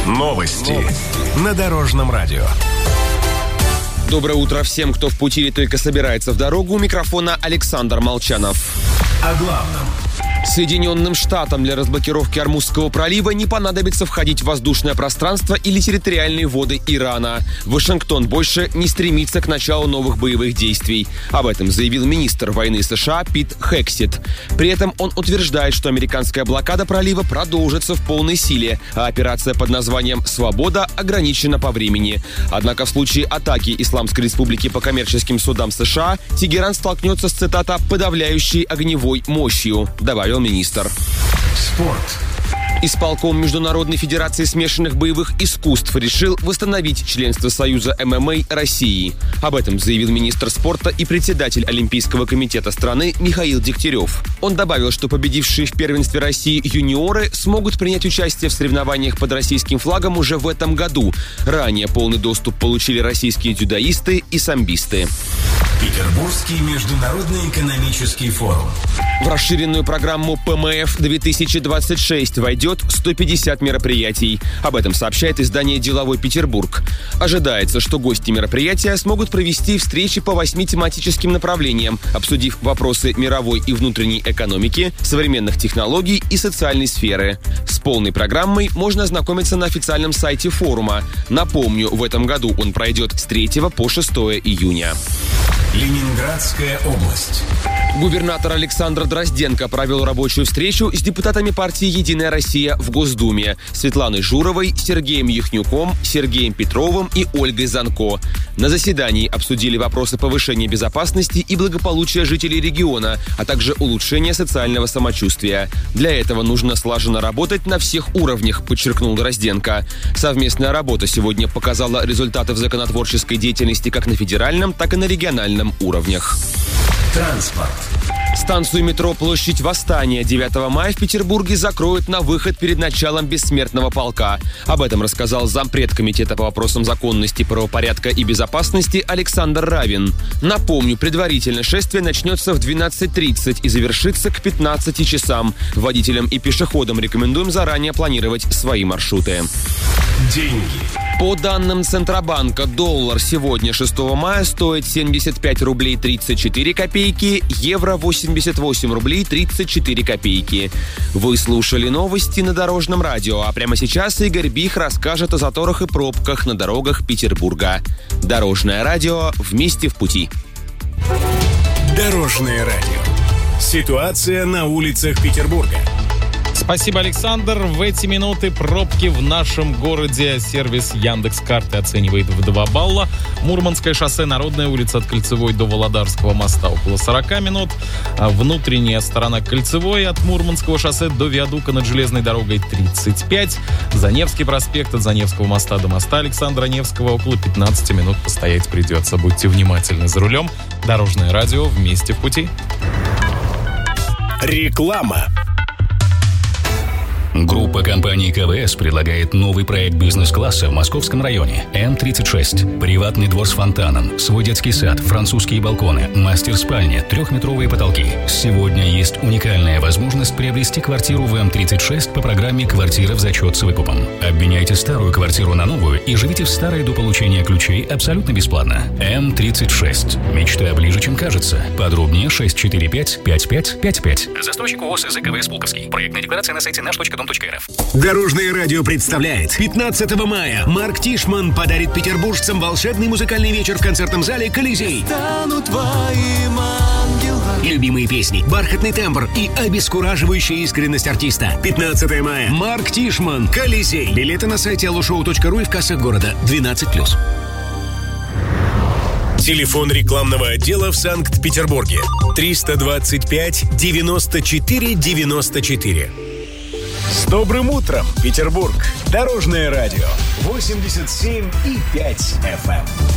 Новости на Дорожном радио. Доброе утро всем, кто в пути или только собирается в дорогу. У микрофона Александр Молчанов. О главном. Соединенным Штатам для разблокировки Ормузского пролива не понадобится входить в воздушное пространство или территориальные воды Ирана. Вашингтон больше не стремится к началу новых боевых действий. Об этом заявил министр войны США Пит Хексет. При этом он утверждает, что американская блокада пролива продолжится в полной силе, а операция под названием «Свобода» ограничена по времени. Однако в случае атаки Исламской Республики по коммерческим судам США Тегеран столкнется с, цитата, «подавляющей огневой мощью», добавил министр. Спорт. Исполком Международной Федерации смешанных боевых искусств решил восстановить членство Союза ММА России. Об этом заявил министр спорта и председатель Олимпийского комитета страны Михаил Дегтярев. Он добавил, что победившие в первенстве России юниоры смогут принять участие в соревнованиях под российским флагом уже в этом году. Ранее полный доступ получили российские дзюдоисты и самбисты. Петербургский международный экономический форум. В расширенную программу ПМФ-2026 войдет 150 мероприятий. Об этом сообщает издание «Деловой Петербург». Ожидается, что гости мероприятия смогут провести встречи по 8 тематическим направлениям, обсудив вопросы мировой и внутренней экономики, современных технологий и социальной сферы. С полной программой можно ознакомиться на официальном сайте форума. Напомню, в этом году он пройдет с 3 по 6 июня. Ленинградская область. Губернатор Александр Дрозденко провел рабочую встречу с депутатами партии «Единая Россия» в Госдуме Светланой Журовой, Сергеем Яхнюком, Сергеем Петровым и Ольгой Занко. На заседании обсудили вопросы повышения безопасности и благополучия жителей региона, а также улучшения социального самочувствия. Для этого нужно слаженно работать на всех уровнях, подчеркнул Дрозденко. Совместная работа сегодня показала результаты в законотворческой деятельности как на федеральном, так и на региональном уровнях. Транспорт. Станцию метро «Площадь Восстания» 9 мая в Петербурге закроют на выход перед началом бессмертного полка. Об этом рассказал зампред комитета по вопросам законности, правопорядка и безопасности Александр Равин. Напомню, предварительно шествие начнется в 12:30 и завершится к 15 часам. Водителям и пешеходам рекомендуем заранее планировать свои маршруты. Деньги. По данным Центробанка, доллар сегодня, 6 мая, стоит 75 рублей 34 копейки, евро 88 рублей 34 копейки. Вы слушали новости на Дорожном радио, а прямо сейчас Игорь Бих расскажет о заторах и пробках на дорогах Петербурга. Дорожное радио, вместе в пути. Дорожное радио. Ситуация на улицах Петербурга. Спасибо, Александр. В эти минуты пробки в нашем городе сервис Яндекс.Карты оценивает в 2 балла. Мурманское шоссе, Народная улица от Кольцевой до Володарского моста около 40 минут. Внутренняя сторона Кольцевой от Мурманского шоссе до виадука над железной дорогой 35. Заневский проспект от Заневского моста до моста Александра Невского около 15 минут постоять придется. Будьте внимательны за рулем. Дорожное радио, вместе в пути. Реклама. Группа компаний КВС предлагает новый проект бизнес-класса в Московском районе. М36. Приватный двор с фонтаном, свой детский сад, французские балконы, мастер-спальня, 3-метровые потолки. Сегодня есть уникальная возможность приобрести квартиру в М36 по программе «Квартира в зачет с выкупом». Обменяйте старую квартиру на новую и живите в старой до получения ключей абсолютно бесплатно. М36. Мечта ближе, чем кажется. Подробнее 645-5555. Застройщик ООО СЗ КВС «Пулковский». Проектная декларация на сайте наш.дом.рф. Дорожное радио представляет. 15 мая Марк Тишман подарит петербуржцам волшебный музыкальный вечер в концертном зале «Колизей». Стану твоим ангелом. Любимые песни, бархатный тембр и обескураживающая искренность артиста. 15 мая. Марк Тишман. «Колизей». Билеты на сайте allushow.ru и в кассах города. 12+. Телефон рекламного отдела в Санкт-Петербурге. 325-94-94. С добрым утром, Петербург! Дорожное радио 87,5 FM.